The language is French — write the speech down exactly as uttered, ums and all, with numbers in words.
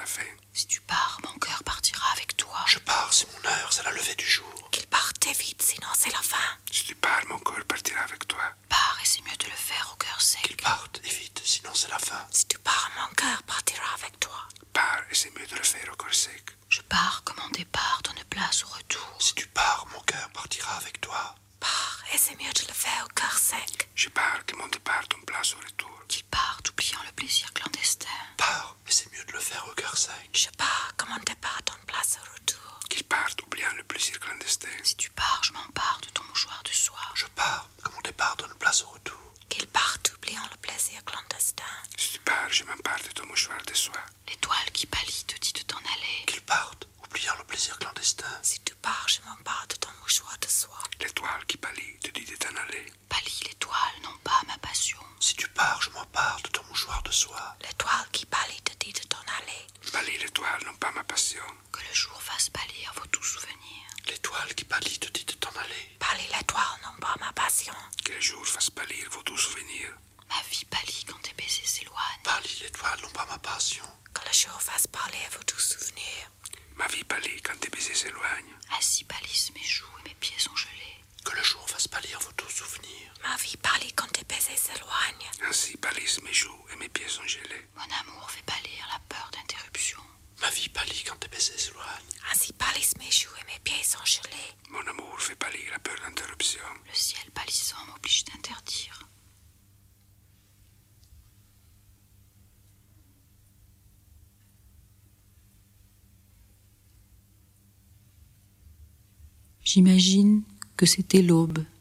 la fin. Si tu pars, mon cœur partira avec toi. Je pars, c'est mon heure, c'est la levée du jour. Qu'il parte vite, sinon c'est la fin. Si tu pars, mon cœur partira avec toi. Pars et c'est mieux de le faire au cœur sec. Qu'il parte, et vite, sinon c'est la fin. Si tu pars, mon cœur partira avec toi. Pars et c'est mieux de le faire au cœur sec. Je pars comme on départ d'une place au retour. Si tu pars, mon cœur partira avec toi. Pars et c'est mieux de le faire au cœur sec. Je pars que mon départ d'une place au retour. Qu'il parte oubliant le plaisir clandestin. Pars, et c'est mieux de le faire au cœur sec. Je pars comme on départ d'une place au retour. Qu'il parte oubliant le plaisir clandestin. Si tu pars, je m'empare de ton mouchoir de soie. Je pars, comme on départ d'une place au retour. Qu'il parte oubliant le plaisir clandestin. Si tu pars, je m'empare de ton mouchoir de soie. L'étoile qui pâlit te dit de t'en aller. Qu'il parte, oubliant le plaisir clandestin. Si tu pars, je m'empare de ton mouchoir de soie. L'étoile qui pâlit te dit de t'en aller. Pâlit l'étoile, non pas ma passion. Si tu pars, je m'empare de ton mouchoir de soie. L'étoile qui pâlit te dit de t'en aller. Pâlit l'étoile, non pas ma passion. Que le jour fasse pâlir vos doux souvenirs. L'étoile qui pâlit te dit de t'en aller. Pâlit l'étoile, non pas ma passion. Que le jour fasse pâlir vos doux souvenirs. Ma vie pâlit quand tes baisers s'éloignent. Pâlit l'étoile, non pas ma passion. Que le jour fasse pâlir vos doux souvenirs. Ma vie pâlit quand tes baisers s'éloignent. Ainsi pâlissent mes joues et mes pieds sont gelés. Que le jour fasse pâlir vos doux souvenirs. Ma vie pâlit quand tes baisers s'éloignent. Ainsi pâlissent mes joues et mes pieds sont gelés. Mon amour fait pâlir la peur d'interruption. Ma vie pâlit quand tes baisers s'éloignent. Ainsi pâlissent mes joues et mes pieds sont gelés. Mon amour fait pâlir la peur d'interruption. Le ciel pâlissant m'oblige d'interdire. J'imagine que c'était l'aube,